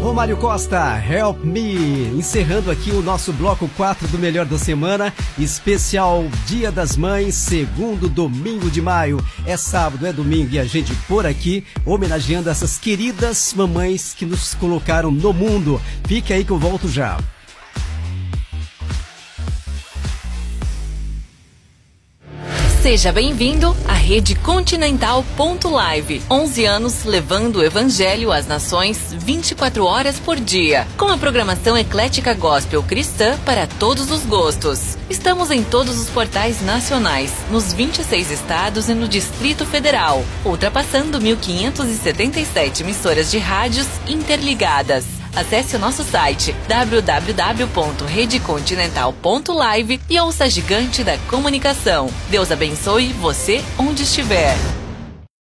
Romário Costa, Help Me, encerrando aqui o nosso bloco 4 do Melhor da Semana, especial Dia das Mães, segundo domingo de maio. É sábado, é domingo e a gente por aqui homenageando essas queridas mamães que nos colocaram no mundo. Fique aí que eu volto já. Seja bem-vindo à Rede Continental.live. 11 anos levando o Evangelho às nações 24 horas por dia. Com a programação eclética gospel cristã para todos os gostos. Estamos em todos os portais nacionais, nos 26 estados e no Distrito Federal, ultrapassando 1.577 emissoras de rádios interligadas. Acesse o nosso site www.redecontinental.live e ouça a gigante da comunicação. Deus abençoe você onde estiver.